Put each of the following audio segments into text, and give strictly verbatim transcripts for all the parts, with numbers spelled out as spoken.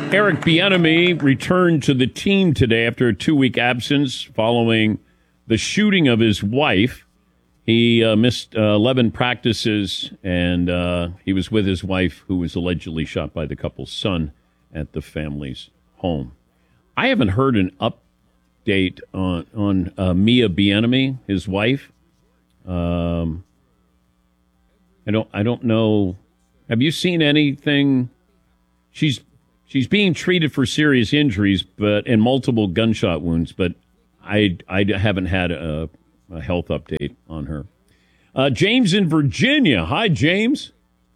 Eric Bieniemy returned to the team today after a two-week absence following the shooting of his wife. He uh, missed uh, eleven practices, and uh, he was with his wife, who was allegedly shot by the couple's son at the family's home. I haven't heard an update on on uh, Mia Bieniemy, his wife. Um, I don't. I don't know. Have you seen anything? She's she's being treated for serious injuries, but and multiple gunshot wounds. But I I haven't had a. A health update on her. Uh, James in Virginia. Hi, James.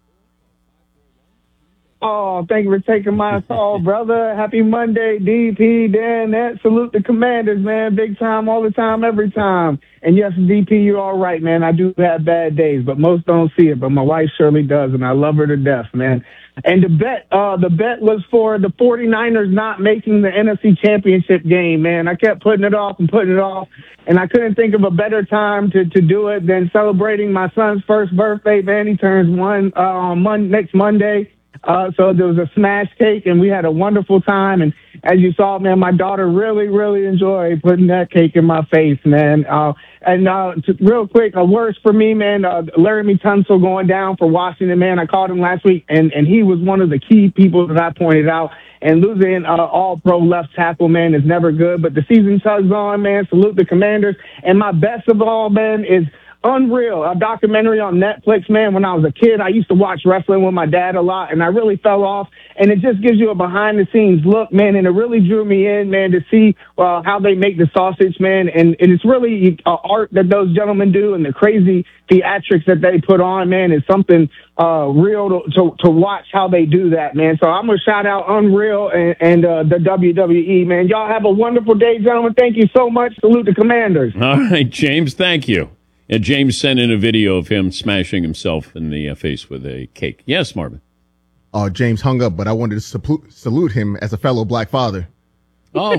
Oh, thank you for taking my call, brother. Happy Monday, D P, Dan, Net. Salute the Commanders, man. Big time, all the time, every time. And yes, D P, you're all right, man. I do have bad days, but most don't see it. But my wife surely does, and I love her to death, man. And the bet, uh, the bet was for the 49ers not making the N F C Championship game, man. I kept putting it off and putting it off, and I couldn't think of a better time to, to do it than celebrating my son's first birthday, man. He turns one uh, on Mon- next Monday. Uh, so there was a smash cake, and we had a wonderful time. And as you saw, man, my daughter really, really enjoyed putting that cake in my face, man. Uh, and uh, to, real quick, a worst for me, man, uh, Laramie Tunsil going down for Washington, man. I called him last week, and, and he was one of the key people that I pointed out. And losing uh, all-pro left tackle, man, is never good. But the season tugs on, man. Salute the Commanders. And my best of all, man, is Unreal, a documentary on Netflix, man. When I was a kid, I used to watch wrestling with my dad a lot, and I really fell off. And it just gives you a behind-the-scenes look, man, and it really drew me in, man, to see uh, how they make the sausage, man. And, and it's really uh, art that those gentlemen do, and the crazy theatrics that they put on, man, is something uh, real to, to, to watch how they do that, man. So I'm going to shout out Unreal and, and uh, the W W E, man. Y'all have a wonderful day, gentlemen. Thank you so much. Salute the Commanders. All right, James, thank you. Yeah, James sent in a video of him smashing himself in the uh, face with a cake. Yes, Marvin. Oh, James hung up, but I wanted to salute, salute him as a fellow black father. Oh.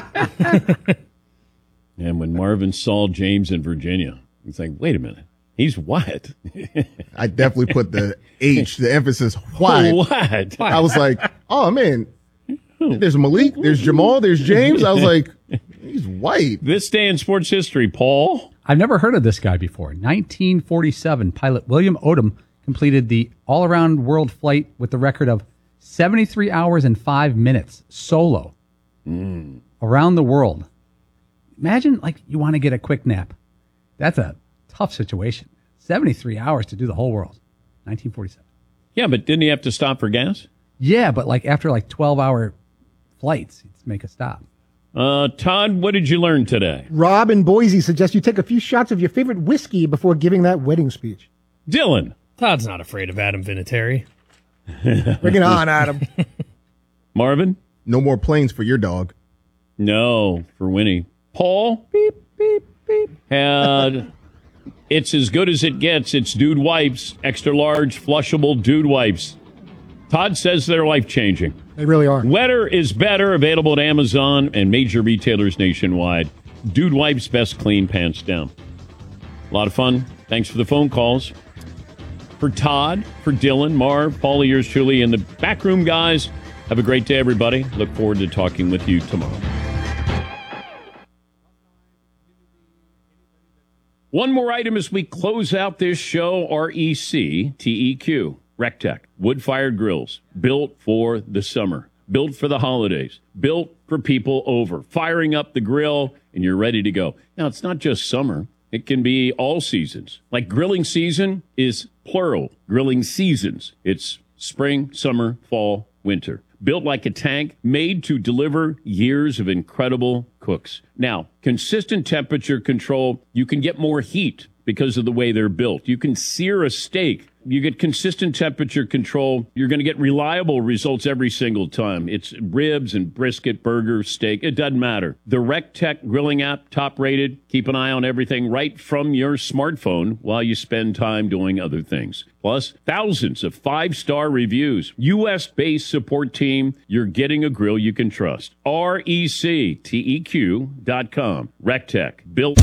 And when Marvin saw James in Virginia, he's like, wait a minute. He's what? I definitely put the H, the emphasis, what? What? I was like, oh, man, there's Malik, there's Jamal, there's James. I was like, he's white. This day in sports history, Paul. I've never heard of this guy before. nineteen forty-seven, pilot William Odom completed the all-around world flight with the record of seventy-three hours and five minutes solo mm. around the world. Imagine, like, you want to get a quick nap. That's a tough situation. seventy-three hours to do the whole world. nineteen forty-seven. Yeah, but didn't he have to stop for gas? Yeah, but like after like twelve-hour flights, he'd make a stop. Uh, Todd, what did you learn today? Rob in Boise suggests you take a few shots of your favorite whiskey before giving that wedding speech. Dylan. Todd's not afraid of Adam Vinatieri. Bring it on, Adam. Marvin? No more planes for your dog. No, for Winnie. Paul? Beep, beep, beep. Had, it's as good as it gets. It's Dude Wipes, extra large, flushable Dude Wipes. Todd says they're life-changing. They really are. Wetter is better. Available at Amazon and major retailers nationwide. Dude Wipes, best clean, pants down. A lot of fun. Thanks for the phone calls. For Todd, for Dylan, Marv, Paulie, yours truly, and the backroom guys, have a great day, everybody. Look forward to talking with you tomorrow. One more item as we close out this show, R E C T E Q. RecTech, wood-fired grills, built for the summer, built for the holidays, built for people over. Firing up the grill, and you're ready to go. Now, it's not just summer. It can be all seasons. Like grilling season is plural. Grilling seasons. It's spring, summer, fall, winter. Built like a tank, made to deliver years of incredible cooks. Now, consistent temperature control, you can get more heat because of the way they're built. You can sear a steak. You get consistent temperature control. You're going to get reliable results every single time. It's ribs and brisket, burger, steak. It doesn't matter. The RecTech grilling app, top rated. Keep an eye on everything right from your smartphone while you spend time doing other things. Plus, thousands of five-star reviews. U S-based support team. You're getting a grill you can trust. R E C T E Q dot com. RecTech. Built...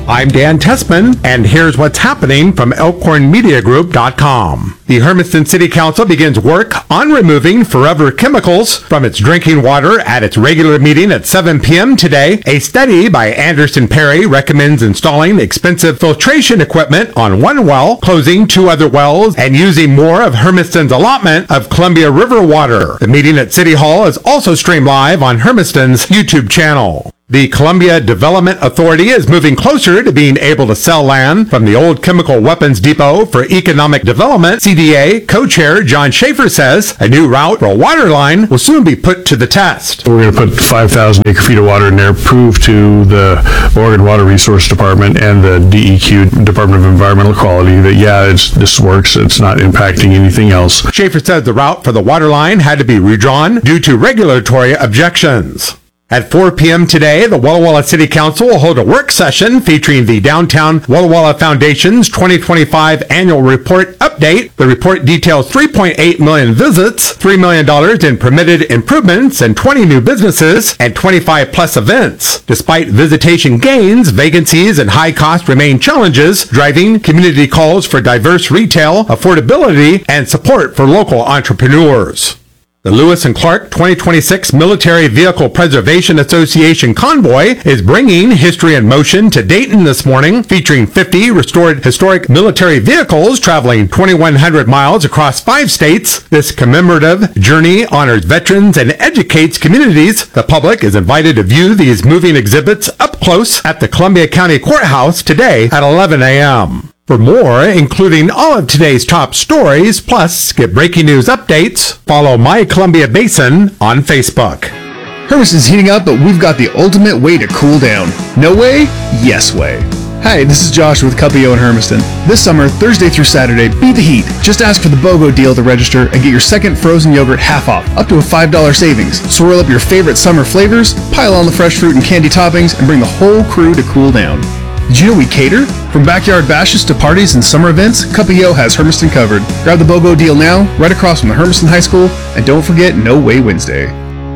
I'm Dan Tessman, and here's what's happening from elkhorn media group dot com. The Hermiston City Council begins work on removing forever chemicals from its drinking water at its regular meeting at seven p.m. today. A study by Anderson Perry recommends installing expensive filtration equipment on one well, closing two other wells, and using more of Hermiston's allotment of Columbia River water. The meeting at City Hall is also streamed live on Hermiston's YouTube channel. The Columbia Development Authority is moving closer to being able to sell land from the old chemical weapons depot for economic development. C D A co-chair John Schaefer says a new route for a water line will soon be put to the test. We're going to put five thousand acre feet of water in there, prove to the Oregon Water Resource Department and the D E Q, Department of Environmental Quality, that yeah, it's, this works. It's not impacting anything else. Schaefer says the route for the water line had to be redrawn due to regulatory objections. At four p.m. today, the Walla Walla City Council will hold a work session featuring the Downtown Walla Walla Foundation's twenty twenty-five annual report update. The report details three point eight million visits, three million dollars in permitted improvements, and twenty new businesses, and twenty-five plus events. Despite visitation gains, vacancies and high costs remain challenges, driving community calls for diverse retail, affordability, and support for local entrepreneurs. The Lewis and Clark twenty twenty-six Military Vehicle Preservation Association Convoy is bringing History in Motion to Dayton this morning, featuring fifty restored historic military vehicles traveling twenty-one hundred miles across five states. This commemorative journey honors veterans and educates communities. The public is invited to view these moving exhibits up close at the Columbia County Courthouse today at eleven a.m. For more, including all of today's top stories, plus get breaking news updates, follow My Columbia Basin on Facebook. Hermiston's heating up, but we've got the ultimate way to cool down. No way? Yes way. Hi, this is Josh with Cup E O in Hermiston. This summer, Thursday through Saturday, beat the heat. Just ask for the BOGO deal to register and get your second frozen yogurt half off, up to a five dollars savings. Swirl up your favorite summer flavors, pile on the fresh fruit and candy toppings, and bring the whole crew to cool down. Did you know we cater? From backyard bashes to parties and summer events, Cup E O has Hermiston covered. Grab the BOGO deal now, right across from the Hermiston High School, and don't forget No Way Wednesday.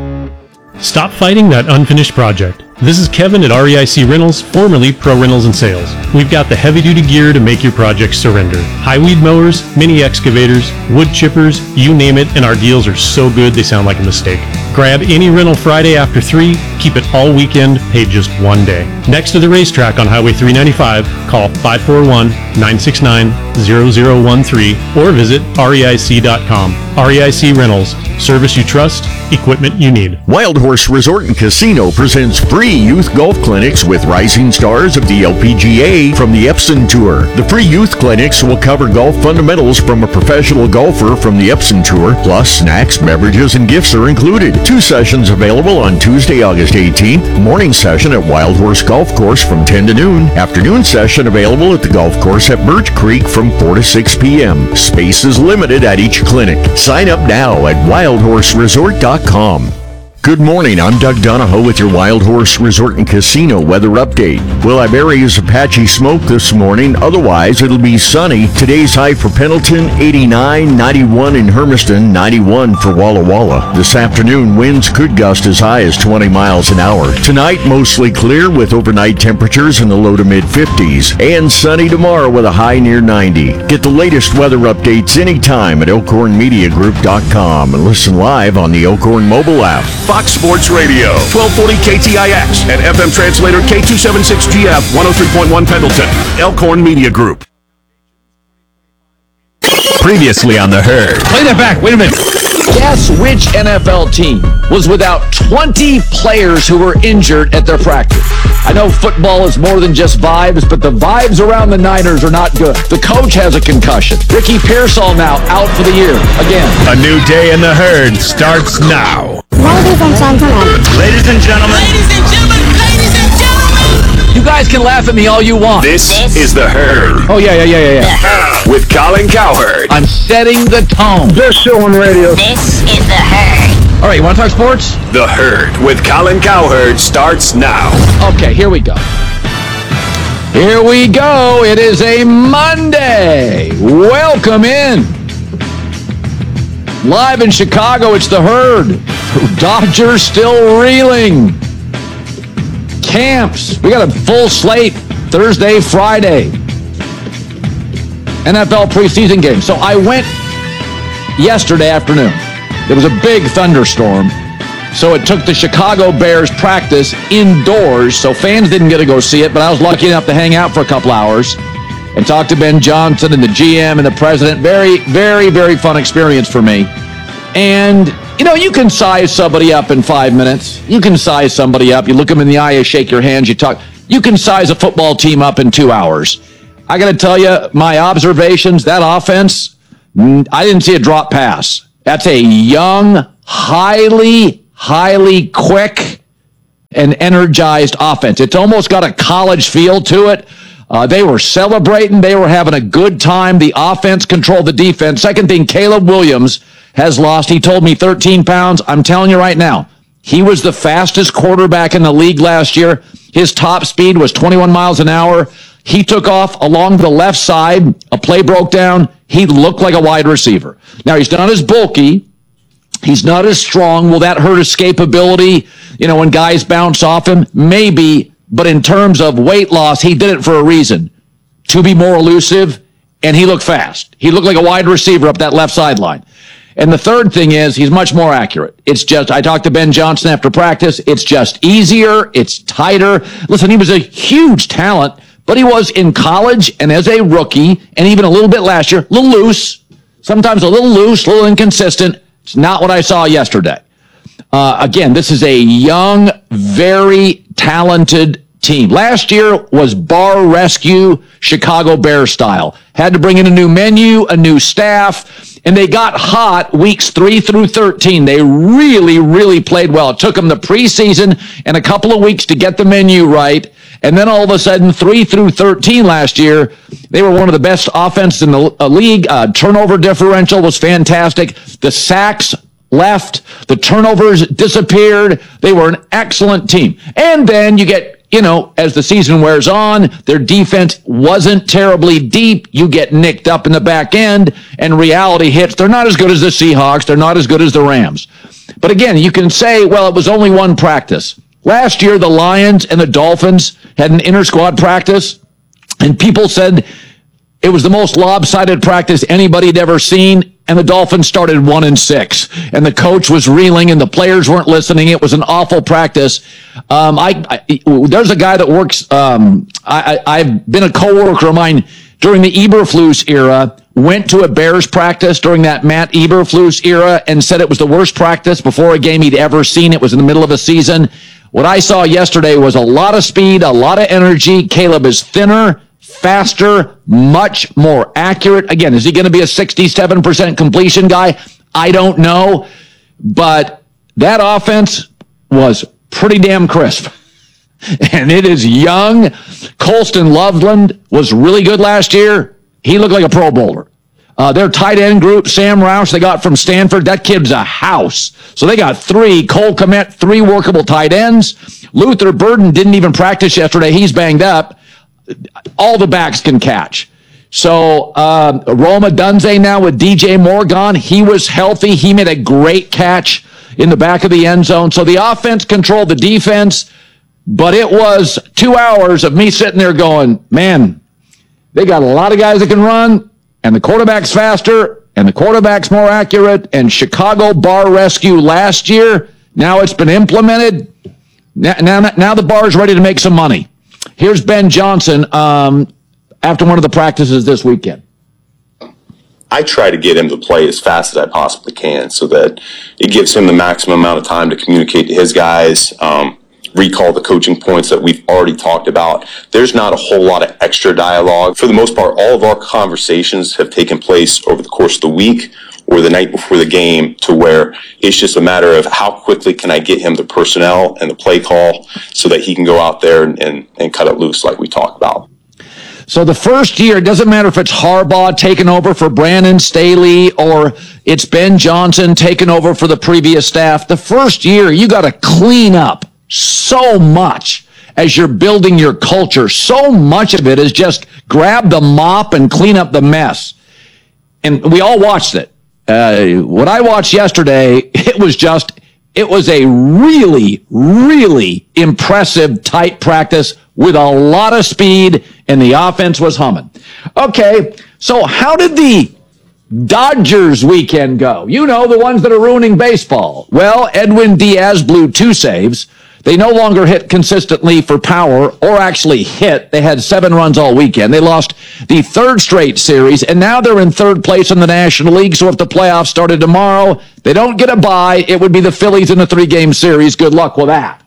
Stop fighting that unfinished project. This is Kevin at R E I C Rentals, formerly Pro Rentals and Sales. We've got the heavy-duty gear to make your project surrender. High weed mowers, mini excavators, wood chippers, you name it, and our deals are so good they sound like a mistake. Grab any rental Friday after three, keep it all weekend, pay just one day. Next to the racetrack on Highway three ninety-five, call five four one, nine six nine, zero zero one three or visit R E I C dot com. R E I C Rentals, service you trust, equipment you need. Wild Horse Resort and Casino presents free youth golf clinics with rising stars of the L P G A from the Epson Tour. The free youth clinics will cover golf fundamentals from a professional golfer from the Epson Tour, plus snacks, beverages, and gifts are included. Two sessions available on Tuesday, August eighteenth. Morning session at Wild Horse Golf Course from ten to noon. Afternoon session available at the golf course at Birch Creek from four to six p.m. Space is limited at each clinic. Sign up now at wild horse resort dot com. Good morning, I'm Doug Donahoe with your Wild Horse Resort and Casino weather update. Well, Iberia is a patchy smoke this morning, otherwise it'll be sunny. Today's high for Pendleton, eighty-nine, ninety-one in Hermiston, ninety-one for Walla Walla. This afternoon, winds could gust as high as twenty miles an hour. Tonight, mostly clear with overnight temperatures in the low to mid fifties. And sunny tomorrow with a high near ninety. Get the latest weather updates anytime at elkhorn media group dot com and listen live on the Elkhorn mobile app. Fox Sports Radio, twelve forty K T I X, and F M translator K two seventy-six G F, one oh three point one Pendleton. Elkhorn Media Group. Previously on The Herd. Play that back. Wait a minute. Guess which N F L team was without twenty players who were injured at their practice? I know football is more than just vibes, but the vibes around the Niners are not good. The coach has a concussion. Ricky Pearsall now out for the year again. A new day in The Herd starts now. Ladies and gentlemen. Ladies and gentlemen. Ladies and gentlemen. Ladies and gentlemen. You guys can laugh at me all you want. This, this is The Herd. Oh, yeah, yeah, yeah, yeah, yeah. With Colin Cowherd. I'm setting the tone. Best show on radio. This is The Herd. All right, you want to talk sports? The Herd with Colin Cowherd starts now. Okay, here we go. Here we go. It is a Monday. Welcome in. Live in Chicago, it's The Herd. Dodgers still reeling. Camps. We got a full slate Thursday, Friday. N F L preseason game. So I went yesterday afternoon. There was a big thunderstorm. So it took the Chicago Bears practice indoors. So fans didn't get to go see it, but I was lucky enough to hang out for a couple hours and talk to Ben Johnson and the G M and the president. Very, very, very fun experience for me. And, you know, you can size somebody up in five minutes. You can size somebody up. You look them in the eye, you shake your hands, you talk. You can size a football team up in two hours. I got to tell you, my observations, that offense, I didn't see a drop pass. That's a young, highly, highly quick and energized offense. It's almost got a college feel to it. Uh, they were celebrating. They were having a good time. The offense controlled the defense. Second thing, Caleb Williams has lost. He told me thirteen pounds. I'm telling you right now, he was the fastest quarterback in the league last year. His top speed was twenty-one miles an hour. He took off along the left side. A play broke down. He looked like a wide receiver. Now, he's not as bulky. He's not as strong. Will that hurt escapability? You know, when guys bounce off him? Maybe. But in terms of weight loss, he did it for a reason. To be more elusive, and he looked fast. He looked like a wide receiver up that left sideline. And the third thing is he's much more accurate. It's just, I talked to Ben Johnson after practice. It's just easier. It's tighter. Listen, he was a huge talent, but he was in college and as a rookie, and even a little bit last year, a little loose, sometimes a little loose, a little inconsistent. It's not what I saw yesterday. Uh, again, this is a young, very talented team. Last year was bar rescue Chicago Bears style. Had to bring in a new menu, a new staff, and they got hot weeks three through thirteen. They really, really played well. It took them the preseason and a couple of weeks to get the menu right. And then all of a sudden, three through thirteen last year, they were one of the best offenses in the uh, league. Uh, turnover differential was fantastic. The sacks left. The turnovers disappeared. They were an excellent team. And then you get, you know, as the season wears on, their defense wasn't terribly deep. You get nicked up in the back end, and reality hits. They're not as good as the Seahawks. They're not as good as the Rams. But again, you can say, well, it was only one practice. Last year, the Lions and the Dolphins had an inter-squad practice, and people said it was the most lopsided practice anybody had ever seen, and the Dolphins started one and six, and the coach was reeling, and the players weren't listening. It was an awful practice. Um, I, I there's a guy that works. Um, I, I, I've been a coworker of mine during the Eberflus era. Went to a Bears practice during that Matt Eberflus era, and said it was the worst practice before a game he'd ever seen. It was in the middle of a season. What I saw yesterday was a lot of speed, a lot of energy. Caleb is thinner, faster, much more accurate. Again, is he going to be a sixty-seven percent completion guy? I don't know. But that offense was pretty damn crisp. And it is young. Colston Loveland was really good last year. He looked like a Pro Bowler. Uh, their tight end group, Sam Roush, they got from Stanford. That kid's a house. So they got three. Cole Kmet, three workable tight ends. Luther Burden didn't even practice yesterday. He's banged up. All the backs can catch. So um, Roma Dunze now with D J Morgan. He was healthy. He made a great catch in the back of the end zone. So the offense controlled the defense, but it was two hours of me sitting there going, man, they got a lot of guys that can run, and the quarterback's faster, and the quarterback's more accurate, and Chicago bar rescue last year, now it's been implemented. Now, now, now the bar's ready to make some money. Here's Ben Johnson um, after one of the practices this weekend. I try to get him to play as fast as I possibly can so that it gives him the maximum amount of time to communicate to his guys, um, recall the coaching points that we've already talked about. There's not a whole lot of extra dialogue. For the most part, all of our conversations have taken place over the course of the week or the night before the game, to where it's just a matter of how quickly can I get him the personnel and the play call so that he can go out there and, and, and cut it loose like we talked about. So the first year, it doesn't matter if it's Harbaugh taking over for Brandon Staley or it's Ben Johnson taking over for the previous staff. The first year, you got to clean up so much as you're building your culture. So much of it is just grab the mop and clean up the mess. And we all watched it. Uh, what I watched yesterday, it was just, it was a really, really impressive, tight practice with a lot of speed, and the offense was humming. Okay, so how did the Dodgers weekend go? You know, the ones that are ruining baseball. Well, Edwin Diaz blew two saves. They no longer hit consistently for power or actually hit. They had seven runs all weekend. They lost the third straight series, and now they're in third place in the National League. So if the playoffs started tomorrow, they don't get a bye. It would be the Phillies in a three-game series. Good luck with that.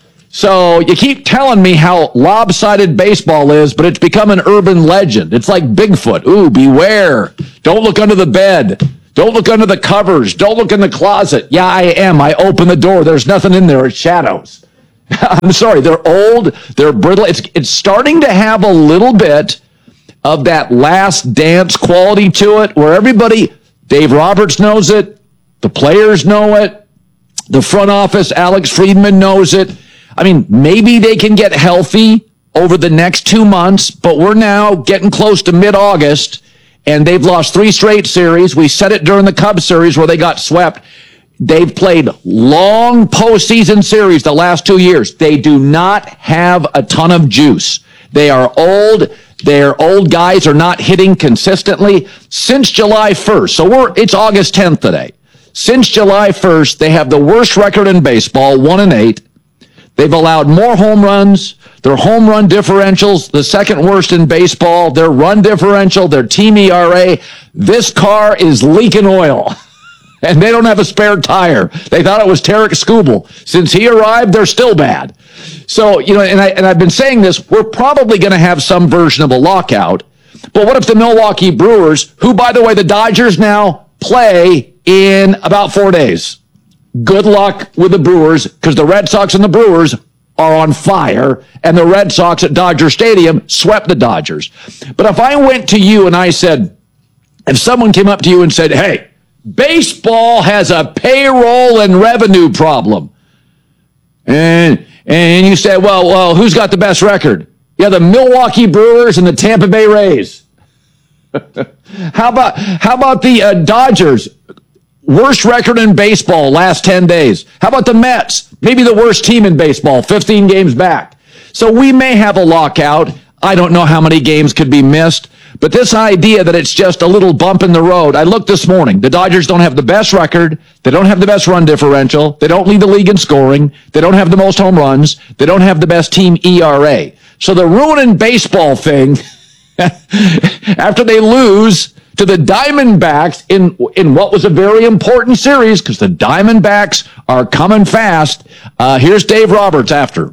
So you keep telling me how lopsided baseball is, but it's become an urban legend. It's like Bigfoot. Ooh, beware. Don't look under the bed. Don't look under the covers. Don't look in the closet. Yeah, I am. I open the door. There's nothing in there. It's shadows. I'm sorry. They're old. They're brittle. It's, it's starting to have a little bit of that Last Dance quality to it where everybody, Dave Roberts knows it. The players know it. The front office, Alex Friedman knows it. I mean, maybe they can get healthy over the next two months, but we're now getting close to mid-August, and they've lost three straight series. We said it during the Cubs series where they got swept. They've played long postseason series the last two years. They do not have a ton of juice. They are old. Their old guys are not hitting consistently since July first. So we're it's August tenth today. Since July first, they have the worst record in baseball, one and eight. They've allowed more home runs. Their home run differentials, the second worst in baseball. Their run differential, their team E R A. This car is leaking oil. And they don't have a spare tire. They thought it was Tarek Skubal. Since he arrived, they're still bad. So, you know, and, I, and I've been saying this, we're probably going to have some version of a lockout. But what if the Milwaukee Brewers, who, by the way, the Dodgers now play in about four days. Good luck with the Brewers, because the Red Sox and the Brewers are on fire, and the Red Sox at Dodger Stadium swept the Dodgers. But if I went to you and I said, if someone came up to you and said, hey, baseball has a payroll and revenue problem. And and you said, well, well, who's got the best record? Yeah, the Milwaukee Brewers and the Tampa Bay Rays. how about how about the uh, Dodgers? Worst record in baseball last ten days. How about the Mets? Maybe the worst team in baseball, fifteen games back. So we may have a lockout. I don't know how many games could be missed. But this idea that it's just a little bump in the road, I looked this morning. The Dodgers don't have the best record. They don't have the best run differential. They don't lead the league in scoring. They don't have the most home runs. They don't have the best team E R A. So the ruining baseball thing, after they lose to the Diamondbacks in, in what was a very important series, because the Diamondbacks are coming fast. Uh, here's Dave Roberts after.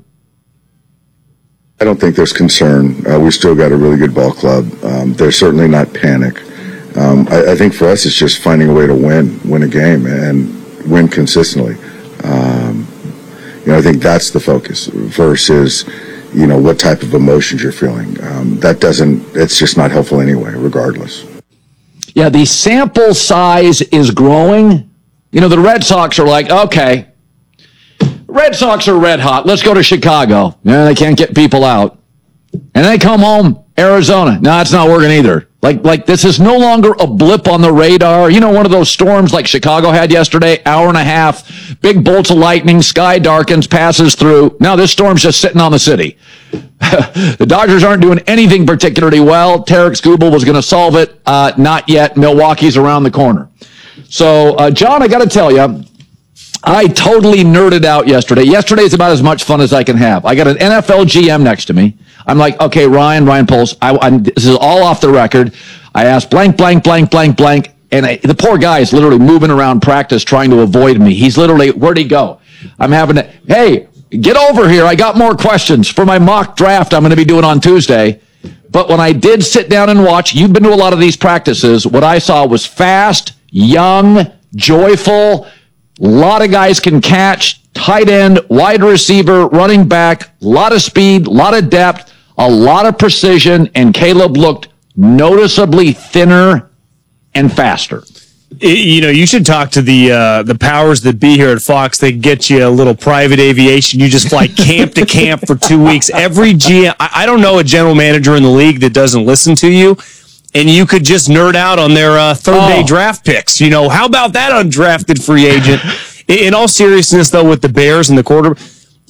I don't think there's concern. Uh, we still got a really good ball club. Um, they're certainly not panic. Um, I, I think for us, it's just finding a way to win, win a game, and win consistently. Um, you know, I think that's the focus versus, you know, what type of emotions you're feeling. Um, that doesn't. It's just not helpful anyway, regardless. Yeah, the sample size is growing. You know, the Red Sox are like, okay. Red Sox are red hot. Let's go to Chicago. Yeah, they can't get people out. And they come home, Arizona. No, it's not working either. Like, like this is no longer a blip on the radar. You know, one of those storms like Chicago had yesterday, hour and a half, big bolts of lightning, sky darkens, passes through. Now this storm's just sitting on the city. The Dodgers aren't doing anything particularly well. Tarek Skubal was going to solve it. Uh, not yet. Milwaukee's around the corner. So, uh, John, I got to tell you, I totally nerded out yesterday. Yesterday's about as much fun as I can have. I got an N F L G M next to me. I'm like, okay, Ryan, Ryan Poles, I, I'm, this is all off the record. I asked blank, blank, blank, blank, blank, and I, the poor guy is literally moving around practice trying to avoid me. He's literally, where'd he go? I'm having to, hey, get over here. I got more questions for my mock draft I'm going to be doing on Tuesday. But when I did sit down and watch, you've been to a lot of these practices, what I saw was fast, young, joyful. A lot of guys can catch, tight end, wide receiver, running back, a lot of speed, a lot of depth, a lot of precision, and Caleb looked noticeably thinner and faster. You know, you should talk to the uh, the powers that be here at Fox. They get you a little private aviation. You just fly camp to camp for two weeks. Every G M, I, I don't know a general manager in the league that doesn't listen to you. And you could just nerd out on their uh, third-day oh. draft picks. You know, how about that undrafted free agent? In all seriousness, though, with the Bears and the quarter, it,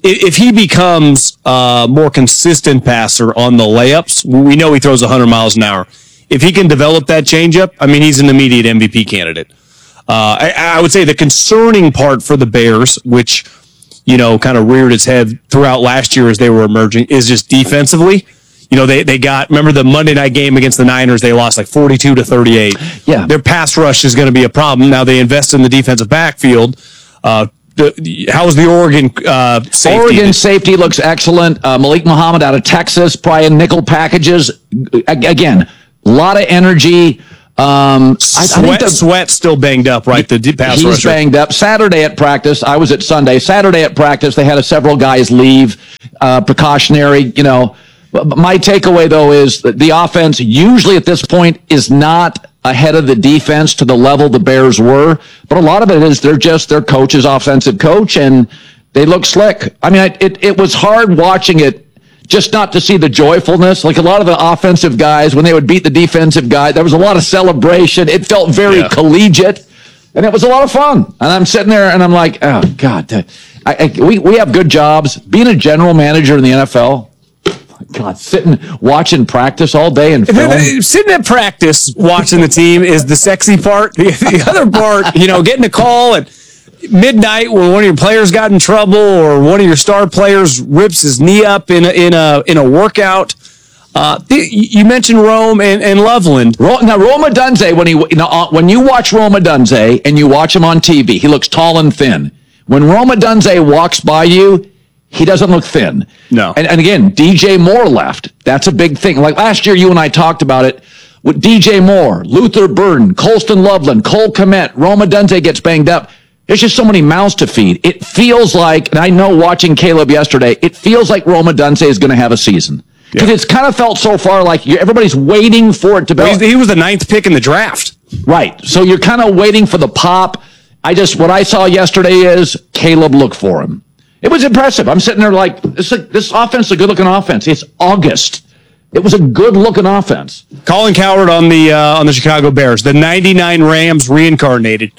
if he becomes a more consistent passer on the layups, we know he throws one hundred miles an hour. If he can develop that changeup, I mean, he's an immediate M V P candidate. Uh, I, I would say the concerning part for the Bears, which, you know, kind of reared its head throughout last year as they were emerging, is just defensively. You know, they, they got, remember the Monday night game against the Niners, they lost like forty-two to thirty-eight. Yeah. Their pass rush is going to be a problem. Now they invest in the defensive backfield. Uh, the, how was the Oregon uh, safety? Oregon safety looks excellent. Uh, Malik Muhammad out of Texas, probably in nickel packages. Again, a lot of energy. Um, Sweat, I, I think the, Sweat still banged up, right? The pass he's rusher. banged up. Saturday at practice, I was at Sunday. Saturday at practice, they had a, several guys leave, uh, precautionary, you know. My takeaway, though, is that the offense usually at this point is not ahead of the defense to the level the Bears were. But a lot of it is they're just their coach's offensive coach, and they look slick. I mean, it, it was hard watching it just not to see the joyfulness. Like a lot of the offensive guys, when they would beat the defensive guy, there was a lot of celebration. It felt very yeah. collegiate, and it was a lot of fun. And I'm sitting there, and I'm like, oh, God. I, I, we, we have good jobs. Being a general manager in the N F L, God, sitting, watching practice all day and film. Sitting at practice, watching the team is the sexy part. The, the other part, you know, getting a call at midnight when one of your players got in trouble or one of your star players rips his knee up in a, in a, in a workout. Uh, you mentioned Rome and, and Loveland. Now, Rome Odunze, when he, you know, when you watch Rome Odunze and you watch him on T V, he looks tall and thin. When Rome Odunze walks by you, he doesn't look thin. No. And, and again, D J Moore left. That's a big thing. Like last year, you and I talked about it with D J Moore, Luther Burden, Colston Loveland, Cole Kmet, Rome Odunze gets banged up. There's just so many mouths to feed. It feels like, and I know watching Caleb yesterday, it feels like Rome Odunze is going to have a season. Because yeah. it's kind of felt so far like everybody's waiting for it to well, be. He was the ninth pick in the draft. Right. So you're kind of waiting for the pop. I just, what I saw yesterday is Caleb look for him. It was impressive. I'm sitting there like, this, this offense is a good-looking offense. It's August. It was a good-looking offense. Colin Cowherd on the uh, on the Chicago Bears, the ninety-nine Rams reincarnated.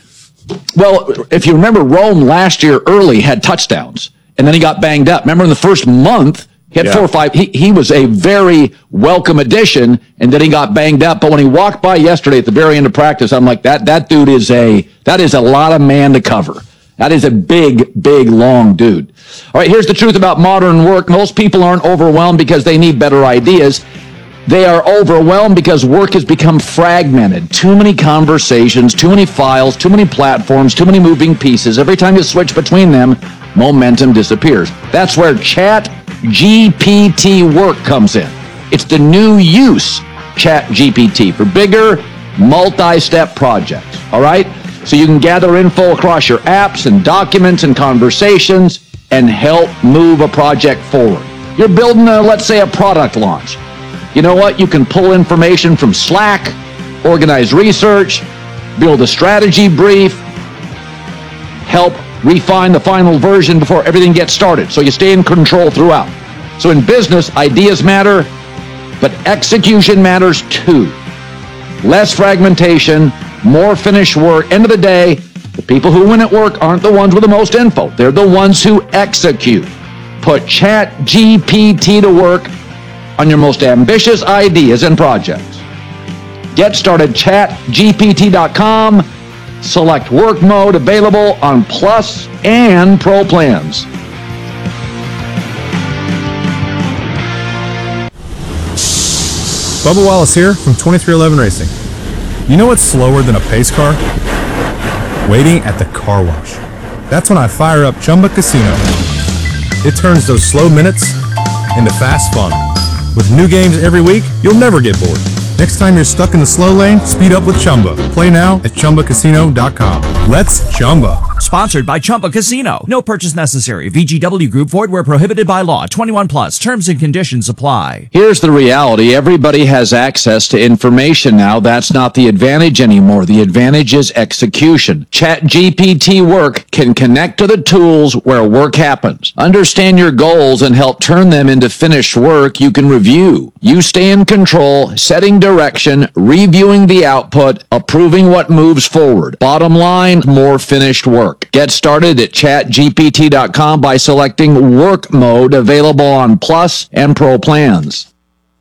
Well, if you remember, Rome last year early had touchdowns, and then he got banged up. Remember in the first month, he had yeah. four or five. He, he was a very welcome addition, and then he got banged up. But when he walked by yesterday at the very end of practice, I'm like, that that dude is a that is a lot of man to cover. That is a big, big, long dude. All right, here's the truth about modern work. Most people aren't overwhelmed because they need better ideas. They are overwhelmed because work has become fragmented. Too many conversations, too many files, too many platforms, too many moving pieces. Every time you switch between them, momentum disappears. That's where Chat G P T work comes in. It's the new use, Chat G P T, for bigger, multi-step projects. All right? So you can gather info across your apps and documents and conversations and help move a project forward. You're building, a, let's say, a product launch. You know what? You can pull information from Slack, organize research, build a strategy brief, help refine the final version before everything gets started. So you stay in control throughout. So in business, ideas matter, but execution matters too. Less fragmentation, more finished work. End of the day, the people who win at work aren't the ones with the most info. They're the ones who execute. Put Chat G P T to work on your most ambitious ideas and projects. Get started, chat G P T dot com. Select work mode, available on Plus and Pro plans. Bubba Wallace here from twenty-three eleven Racing. You know what's slower than a pace car? Waiting at the car wash. That's when I fire up Chumba Casino. It turns those slow minutes into fast fun. With new games every week, you'll never get bored. Next time you're stuck in the slow lane, speed up with Chumba. Play now at Chumba Casino dot com. Let's Chumba. Sponsored by Chumba Casino. No purchase necessary. V G W Group. Void where prohibited by law. twenty-one plus. Terms and conditions apply. Here's the reality. Everybody has access to information now. That's not the advantage anymore. The advantage is execution. Chat G P T work can connect to the tools where work happens. Understand your goals and help turn them into finished work you can review. You stay in control, setting direction, reviewing the output, approving what moves forward. Bottom line, more finished work. work. Get started at chat G P T dot com by selecting Work Mode, available on Plus and Pro plans.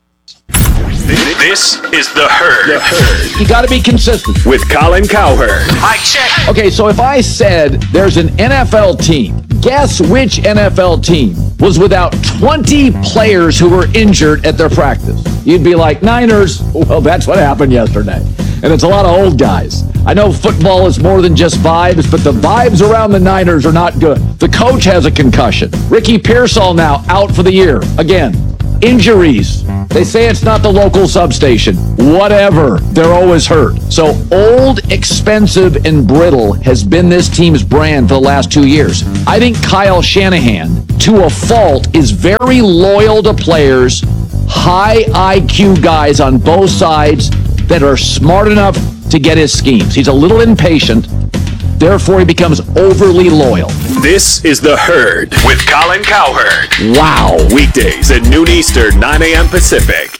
This is The Herd. The Herd. You got to be consistent. With Colin Cowherd. Mic check. Okay, so if I said there's an N F L team, guess which N F L team was without twenty players who were injured at their practice? You'd be like, Niners. Well, that's what happened yesterday. And it's a lot of old guys. I know football is more than just vibes, but the vibes around the Niners are not good. The coach has a concussion. Ricky Pearsall now out for the year. Again, injuries. They say it's not the local substation. Whatever. They're always hurt. So old, expensive, and brittle has been this team's brand for the last two years. I think Kyle Shanahan, to a fault, is very loyal to players, high I Q guys on both sides that are smart enough to get his schemes. He's a little impatient. Therefore, he becomes overly loyal. This is The Herd with Colin Cowherd. Wow. Weekdays at noon Eastern, nine a.m. Pacific.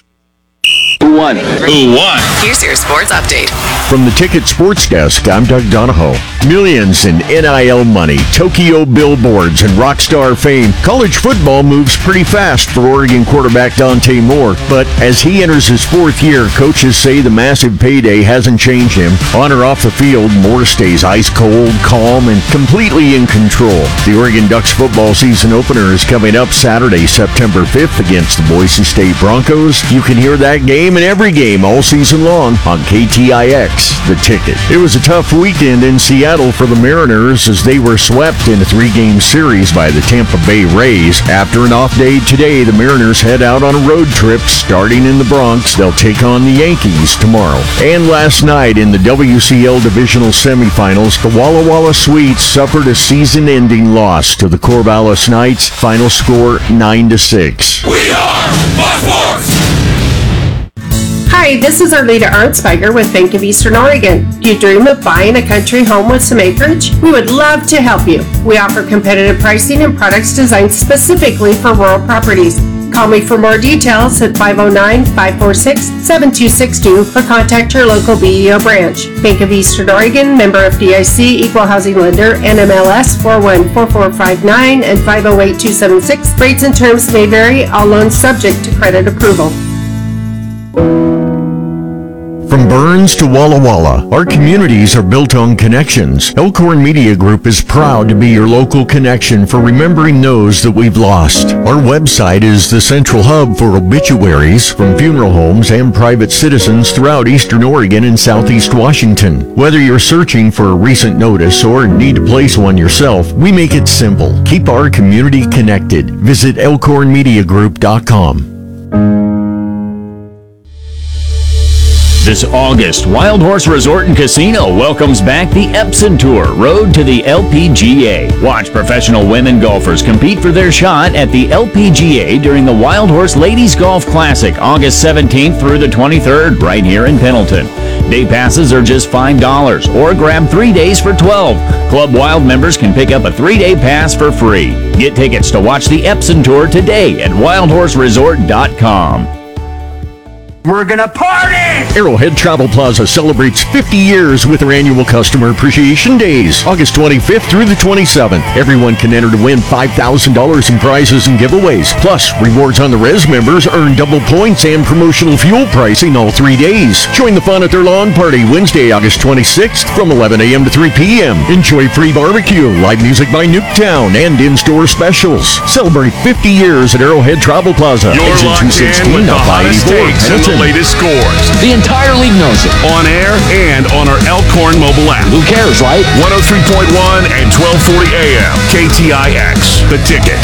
Who won? Who won? Here's your sports update. From the Ticket Sports Desk, I'm Doug Donahoe. Millions in N I L money, Tokyo billboards, and rock star fame. College football moves pretty fast for Oregon quarterback Dante Moore, but as he enters his fourth year, coaches say the massive payday hasn't changed him. On or off the field, Moore stays ice cold, calm, and completely in control. The Oregon Ducks football season opener is coming up Saturday, September fifth against the Boise State Broncos. You can hear that game and every game all season long on K T I X, The Ticket. It was a tough weekend in Seattle for the Mariners as they were swept in a three-game series by the Tampa Bay Rays. After an off day today, the Mariners head out on a road trip starting in the Bronx. They'll take on the Yankees tomorrow. And last night in the W C L divisional semifinals, the Walla Walla Sweets suffered a season-ending loss to the Corvallis Knights. Final score nine to six. We are Buckforce! Hi, this is Arleta Arnsberger with Bank of Eastern Oregon. Do you dream of buying a country home with some acreage? We would love to help you. We offer competitive pricing and products designed specifically for rural properties. Call me for more details at five oh nine, five four six, seven two six two or contact your local B E O branch. Bank of Eastern Oregon, member F D I C, equal housing lender, N M L S four one four four five nine and five oh eight two seven six. Rates and terms may vary, all loans subject to credit approval. From Burns to Walla Walla, our communities are built on connections. Elkhorn Media Group is proud to be your local connection for remembering those that we've lost. Our website is the central hub for obituaries from funeral homes and private citizens throughout Eastern Oregon and Southeast Washington. Whether you're searching for a recent notice or need to place one yourself, we make it simple. Keep our community connected. Visit elkhorn media group dot com. This August, Wild Horse Resort and Casino welcomes back the Epson Tour, Road to the L P G A. Watch professional women golfers compete for their shot at the L P G A during the Wild Horse Ladies Golf Classic, August seventeenth through the twenty-third, right here in Pendleton. Day passes are just five dollars, or grab three days for twelve dollars. Club Wild members can pick up a three-day pass for free. Get tickets to watch the Epson Tour today at wild horse resort dot com. We're gonna party! Arrowhead Travel Plaza celebrates fifty years with their annual Customer Appreciation Days, August twenty-fifth through the twenty-seventh. Everyone can enter to win five thousand dollars in prizes and giveaways. Plus, rewards on the Res members earn double points and promotional fuel pricing all three days. Join the fun at their lawn party Wednesday, August twenty-sixth from eleven a.m. to three p.m. Enjoy free barbecue, live music by Nuketown, and in-store specials. Celebrate fifty years at Arrowhead Travel Plaza. You're Exit locked in with the hottest takes and the latest scores. The entire league knows it. On air and on our Elkhorn mobile app. Who cares, right? one oh three point one and twelve forty A M. K T I X, The Ticket.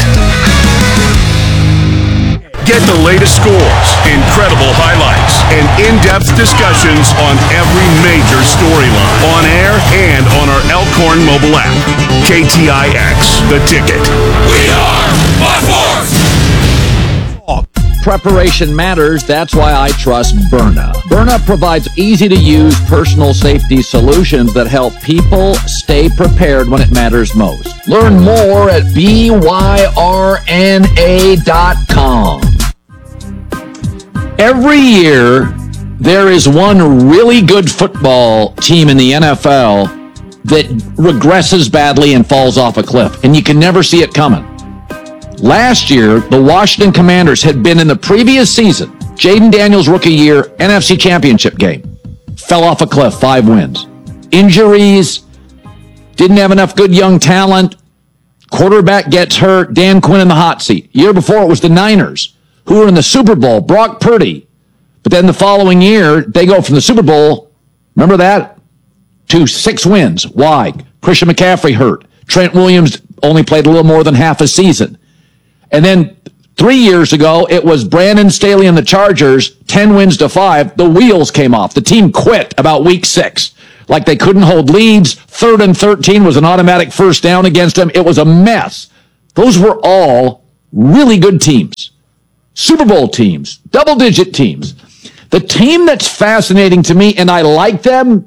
Get the latest scores, incredible highlights, and in-depth discussions on every major storyline. On air and on our Elkhorn mobile app. K T I X, The Ticket. We are Buckforce! Preparation matters. That's why I trust Byrna. Byrna provides easy-to-use personal safety solutions that help people stay prepared when it matters most. Learn more at B Y R N A dot com. Every year, there is one really good football team in the N F L that regresses badly and falls off a cliff, and you can never see it coming. Last year, the Washington Commanders had been in the previous season, Jaden Daniels' rookie year, N F C Championship game. Fell off a cliff, five wins. Injuries, didn't have enough good young talent. Quarterback gets hurt, Dan Quinn in the hot seat. Year before, it was the Niners, who were in the Super Bowl, Brock Purdy. But then the following year, they go from the Super Bowl, remember that, to six wins. Why? Christian McCaffrey hurt. Trent Williams only played a little more than half a season. And then three years ago, it was Brandon Staley and the Chargers, ten wins to five. The wheels came off. The team quit about week six. Like they couldn't hold leads. Third and thirteen was an automatic first down against them. It was a mess. Those were all really good teams. Super Bowl teams, double-digit teams. The team that's fascinating to me, and I like them,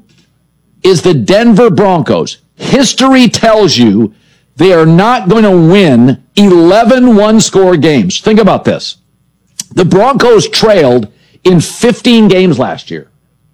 is the Denver Broncos. History tells you they are not going to win eleven one-score games. Think about this. The Broncos trailed in fifteen games last year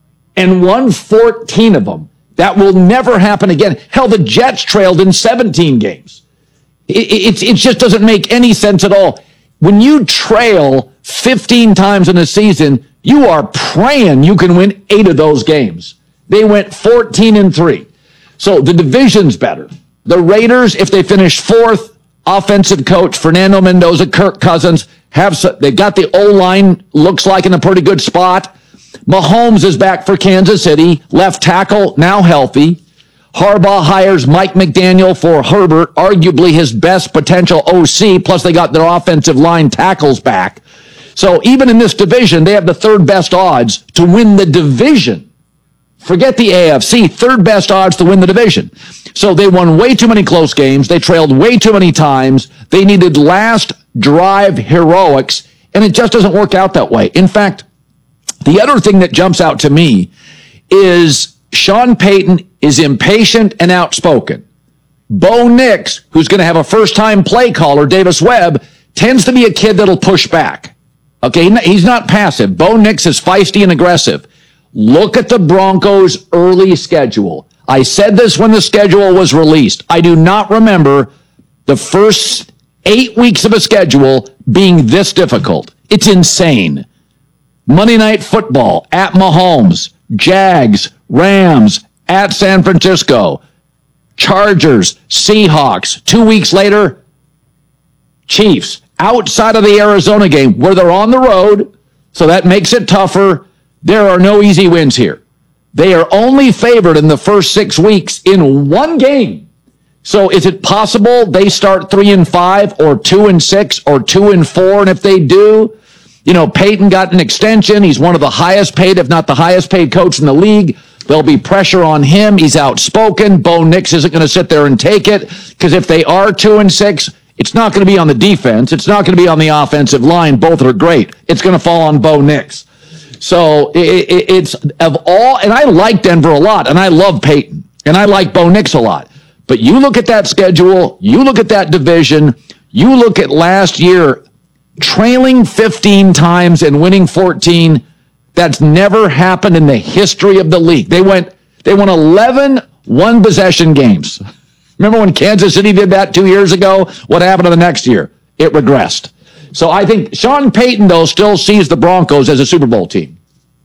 and won fourteen of them. That will never happen again. Hell, the Jets trailed in seventeen games. It, it, it just doesn't make any sense at all. When you trail fifteen times in a season, you are praying you can win eight of those games. They went fourteen and three. So the division's better. The Raiders, if they finish fourth, offensive coach Fernando Mendoza, Kirk Cousins, have some, they've got the O-line, looks like in a pretty good spot. Mahomes is back for Kansas City, left tackle, now healthy. Harbaugh hires Mike McDaniel for Herbert, arguably his best potential O C, plus they got their offensive line tackles back. So even in this division, they have the third best odds to win the division. Forget the A F C, third best odds to win the division. So they won way too many close games. They trailed way too many times. They needed last drive heroics, and it just doesn't work out that way. In fact, the other thing that jumps out to me is Sean Payton is impatient and outspoken. Bo Nix, who's going to have a first-time play caller, Davis Webb, tends to be a kid that'll push back. Okay, he's not passive. Bo Nix is feisty and aggressive. Look at the Broncos' early schedule. I said this when the schedule was released. I do not remember the first eight weeks of a schedule being this difficult. It's insane. Monday Night Football at Mahomes, Jags, Rams, at San Francisco, Chargers, Seahawks. Two weeks later, Chiefs. Outside of the Arizona game, where they're on the road, so that makes it tougher. There are no easy wins here. They are only favored in the first six weeks in one game. So is it possible they start three and five or two and six or two and four? And if they do, you know, Peyton got an extension. He's one of the highest paid, if not the highest paid coach in the league. There'll be pressure on him. He's outspoken. Bo Nix isn't going to sit there and take it, because if they are two and six, it's not going to be on the defense. It's not going to be on the offensive line. Both are great. It's going to fall on Bo Nix. So it, it, it's of all, and I like Denver a lot, and I love Peyton, and I like Bo Nix a lot. But you look at that schedule, you look at that division, you look at last year, trailing fifteen times and winning fourteen. That's never happened in the history of the league. They went, they won eleven one-possession games. Remember when Kansas City did that two years ago? What happened to the next year? It regressed. So I think Sean Payton, though, still sees the Broncos as a Super Bowl team.